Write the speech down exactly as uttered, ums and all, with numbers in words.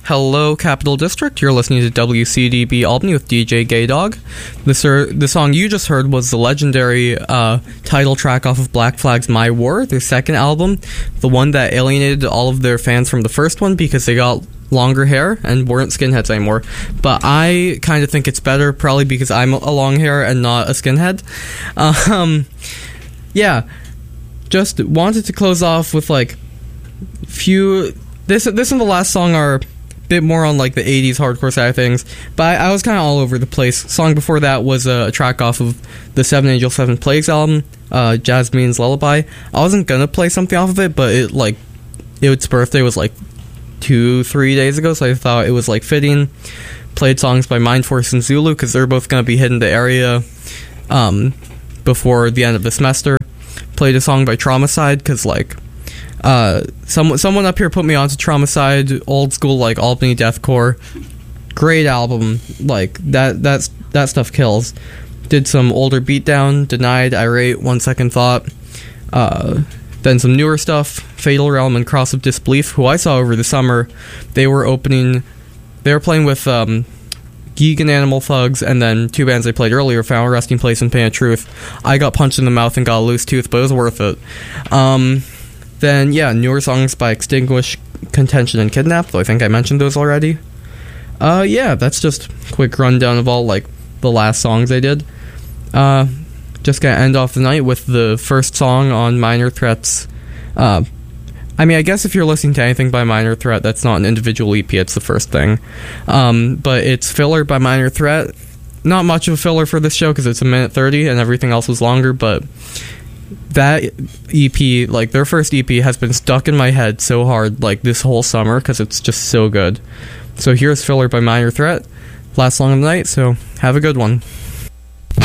Hello, Capital District. You're listening to W C D B Albany with D J Gaydog. The, sir, the song you just heard was the legendary uh, title track off of Black Flag's My War, their second album, the one that alienated all of their fans from the first one because they got longer hair and weren't skinheads anymore. But I kind of think it's better, probably because I'm a long hair and not a skinhead. Um, yeah, just wanted to close off with like few. This this and the last song are a bit more on like the eighties hardcore side of things, but I, I was kind of all over the place. Song before that was a, a track off of the Seven Angels Seven Plagues album, uh, Jasmine's Lullaby. I wasn't gonna play something off of it, but it like its birthday was like two three days ago, so I thought it was like fitting. Played songs by Mind Force and Zulu because they're both gonna be hitting the area um, before the end of the semester. Played a song by Traumacide because like. Uh, someone someone up here put me onto Traumacide, old school like Albany deathcore, great album. Like that that's that stuff kills. Did some older Beatdown, Denied, Irate, One Second Thought. Uh, then some newer stuff, Fatal Realm and Cross of Disbelief, who I saw over the summer. They were opening, they were playing with um, Geek and Animal Thugs, and then two bands they played earlier, Final Resting Place and Pain of Truth. I got punched in the mouth and got a loose tooth, but it was worth it. Um... Then, yeah, newer songs by Extinguish, Contention, and Kidnap, though I think I mentioned those already. Uh, yeah, that's just a quick rundown of all, like, the last songs I did. Uh, just gonna end off the night with the first song on Minor Threat's, uh, I mean, I guess if you're listening to anything by Minor Threat, that's not an individual E P, it's the first thing. Um, but it's Filler by Minor Threat. Not much of a filler for this show, because it's a minute thirty, and everything else was longer, but that E P, like their first E P, has been stuck in my head so hard like this whole summer because it's just so good. So here's Filler by Minor Threat, last song of the night, so have a good one.